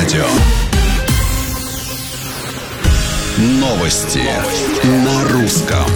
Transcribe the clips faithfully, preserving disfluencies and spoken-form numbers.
радио. Новости на русском.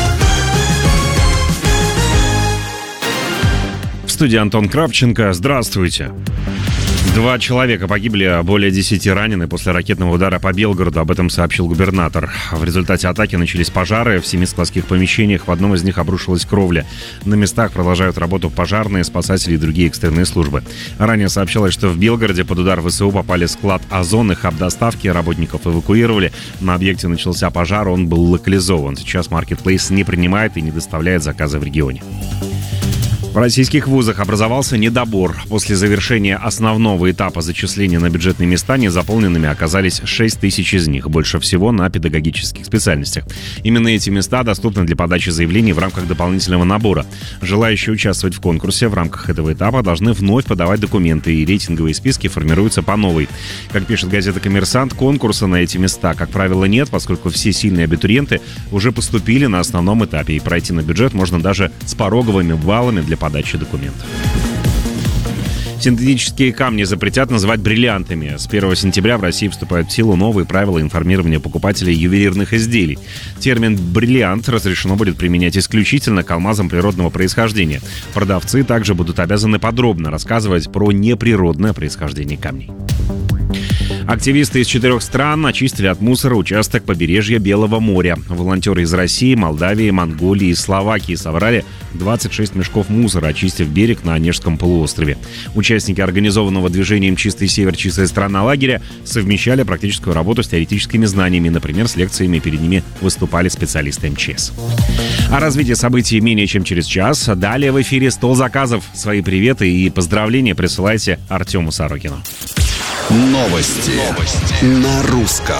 В студии Антон Кравченко. Здравствуйте. Два человека погибли, а более десяти ранены после ракетного удара по Белгороду. Об этом сообщил губернатор. В результате атаки начались пожары в семи складских помещениях. В одном из них обрушилась кровля. На местах продолжают работу пожарные, спасатели и другие экстренные службы. Ранее сообщалось, что в Белгороде под удар ВСУ попали склад «Озон» и хаб доставки. Работников эвакуировали. На объекте начался пожар, он был локализован. Сейчас маркетплейс не принимает и не доставляет заказы в регионе. В российских вузах образовался недобор. После завершения основного этапа зачисления на бюджетные места незаполненными оказались шесть тысяч из них, больше всего на педагогических специальностях. Именно эти места доступны для подачи заявлений в рамках дополнительного набора. Желающие участвовать в конкурсе в рамках этого этапа должны вновь подавать документы, и рейтинговые списки формируются по новой. Как пишет газета «Коммерсант», конкурса на эти места, как правило, нет, поскольку все сильные абитуриенты уже поступили на основном этапе, и пройти на бюджет можно даже с пороговыми баллами для подачи документов. Синтетические камни запретят называть бриллиантами. С первого сентября в России вступают в силу новые правила информирования покупателей ювелирных изделий. Термин «бриллиант» разрешено будет применять исключительно к алмазам природного происхождения. Продавцы также будут обязаны подробно рассказывать про неприродное происхождение камней. Активисты из четырех стран очистили от мусора участок побережья Белого моря. Волонтеры из России, Молдавии, Монголии и Словакии собрали двадцать шесть мешков мусора, очистив берег на Онежском полуострове. Участники организованного движением «Чистый север, чистая страна» лагеря совмещали практическую работу с теоретическими знаниями. Например, с лекциями перед ними выступали специалисты эм че эс. О развитии событий менее чем через час. Далее в эфире «Стол заказов». Свои приветы и поздравления присылайте Артему Сорокину. Новости, Новости. На русском.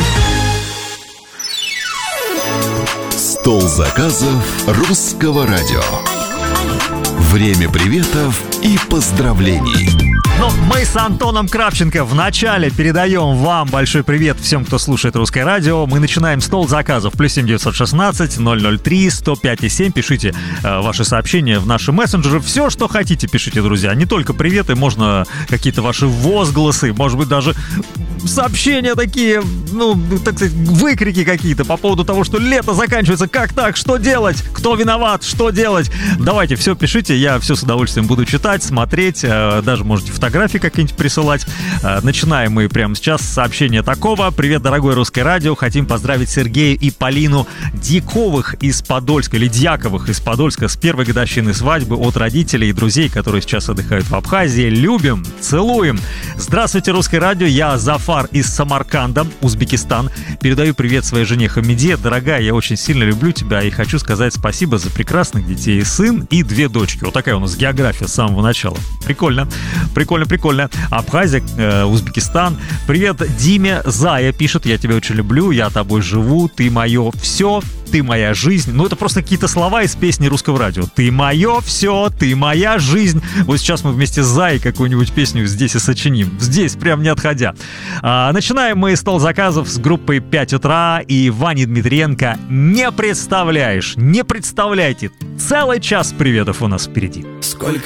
Стол заказов русского радио. Время приветов и поздравлений. Ну, мы с Антоном Кравченко вначале передаем вам большой привет всем, кто слушает русское радио. Мы начинаем стол заказов. Плюс семь девятьсот шестнадцать ноль ноль три сто пять и семь. Пишите э, ваши сообщения в наши мессенджеры. Все, что хотите, пишите, друзья. Не только приветы, можно какие-то ваши возгласы, может быть, даже сообщения такие, ну, так сказать, выкрики какие-то по поводу того, что лето заканчивается. Как так? Что делать? Кто виноват? Что делать? Давайте все пишите. Я все с удовольствием буду читать, смотреть. Э, даже можете фотографировать. Фотографии какие-нибудь присылать. Начинаем мы прямо сейчас с сообщения такого. Привет, дорогое русское радио. Хотим поздравить Сергея и Полину Дьяковых из Подольска, или Дьяковых из Подольска, с первой годовщины свадьбы от родителей и друзей, которые сейчас отдыхают в Абхазии. Любим, целуем. Здравствуйте, русское радио. Я Зафар из Самарканда, Узбекистан. Передаю привет своей жене Хамиде. Дорогая, я очень сильно люблю тебя и хочу сказать спасибо за прекрасных детей. Сын и две дочки. Вот такая у нас география с самого начала. Прикольно. Прикольно. Прикольно. Абхазия, э, Узбекистан. Привет, Диме Зая пишет. Я тебя очень люблю, я тобой живу, ты мое все, ты моя жизнь. Ну, это просто какие-то слова из песни русского радио. Ты мое все, ты моя жизнь. Вот сейчас мы вместе с Заей какую-нибудь песню здесь и сочиним. Здесь, прям не отходя. А, начинаем мы стол заказов с группой пять утра и Вани Дмитриенко. Не представляешь, не представляете. Целый час приветов у нас впереди. Сколько